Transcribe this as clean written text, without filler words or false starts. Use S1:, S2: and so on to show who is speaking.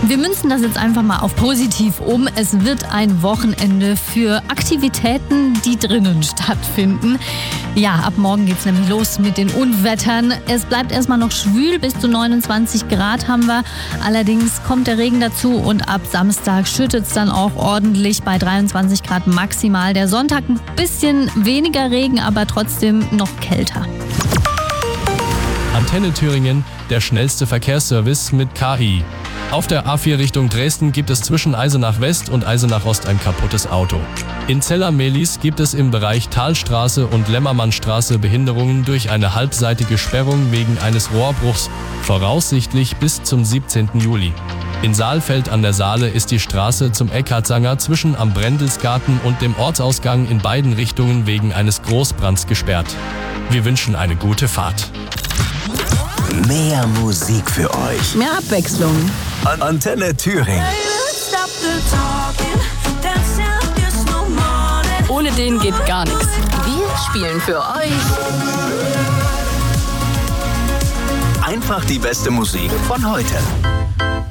S1: Wir münzen das jetzt einfach mal auf positiv um. Es wird ein Wochenende für Aktivitäten, die drinnen stattfinden. Ja, ab morgen geht's nämlich los mit den Unwettern. Es bleibt erstmal noch schwül, bis zu 29 Grad haben wir. Allerdings kommt der Regen dazu und ab Samstag schüttet's dann auch ordentlich bei 23 Grad maximal. Der Sonntag ein bisschen weniger Regen, aber trotzdem noch kälter.
S2: Antenne Thüringen, der schnellste Verkehrsservice mit KI. Auf der A4 Richtung Dresden gibt es zwischen Eisenach West und Eisenach Ost ein kaputtes Auto. In Zella-Mehlis gibt es im Bereich Talstraße und Lämmermannstraße Behinderungen durch eine halbseitige Sperrung wegen eines Rohrbruchs, voraussichtlich bis zum 17. Juli. In Saalfeld an der Saale ist die Straße zum Eckartsanger zwischen am Brendelsgarten und dem Ortsausgang in beiden Richtungen wegen eines Großbrands gesperrt. Wir wünschen eine gute Fahrt.
S3: Mehr Musik für euch.
S1: Mehr Abwechslung.
S3: Antenne Thüringen.
S1: Ohne den geht gar nichts. Wir spielen für euch.
S3: Einfach die beste Musik von heute.